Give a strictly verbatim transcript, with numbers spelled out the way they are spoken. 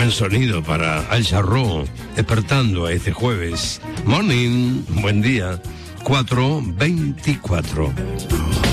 Buen sonido para Al Jarreau, despertando a este jueves. Morning, buen día, cuatro veinticuatro.